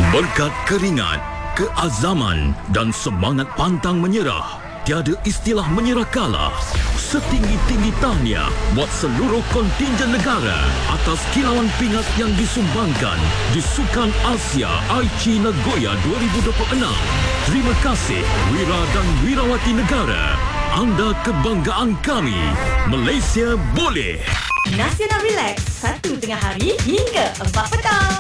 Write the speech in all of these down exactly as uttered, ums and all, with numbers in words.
Berkat keringat, keazaman dan semangat pantang menyerah, tiada istilah menyerah kalah. Setinggi-tinggi tahniah buat seluruh kontingen negara atas kilauan pingat yang disumbangkan di Sukan Asia Aichi Nagoya dua ribu dua puluh enam. Terima kasih Wira dan Wirawati negara. Anda kebanggaan kami. Malaysia boleh. Nasional Relax, satu tengah hari hingga empat petang.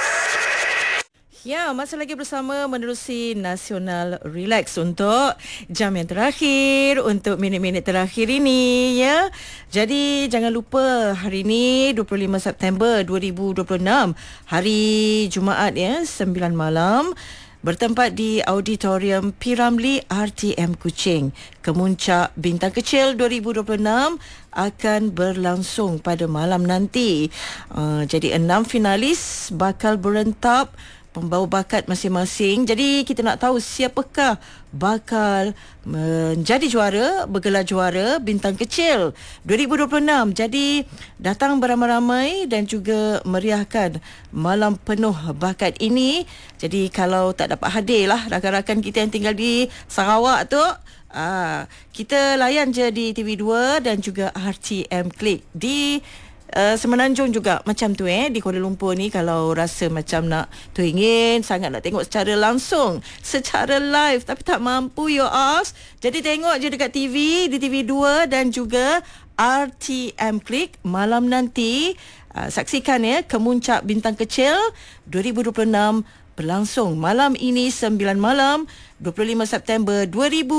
Ya, masih lagi bersama menerusi Nasional Relax untuk jam yang terakhir, untuk minit-minit terakhir ini, ya. Jadi jangan lupa hari ini dua puluh lima September dua ribu dua puluh enam, hari Jumaat, ya, sembilan malam, bertempat di Auditorium P. Ramlee R T M Kuching. Kemuncak Bintang Kecil dua ribu dua puluh enam akan berlangsung pada malam nanti. Uh, jadi enam finalis bakal berentap, pembawa bakat masing-masing. Jadi kita nak tahu siapakah bakal menjadi juara, bergelar juara Bintang Kecil dua ribu dua puluh enam. Jadi datang beramai-ramai dan juga meriahkan malam penuh bakat ini. Jadi kalau tak dapat hadir lah rakan-rakan kita yang tinggal di Sarawak tu, aa, kita layan je di T V dua dan juga R T M Klik di Uh, Semenanjung juga macam tu, eh di Kuala Lumpur ni. Kalau rasa macam nak teringin sangat nak tengok secara langsung, secara live, tapi tak mampu your ass, jadi tengok je dekat T V, di T V dua dan juga R T M Klik malam nanti. Uh, saksikan, ya, Kemuncak Bintang Kecil dua ribu dua puluh enam berlangsung malam ini sembilan malam dua puluh lima September dua ribu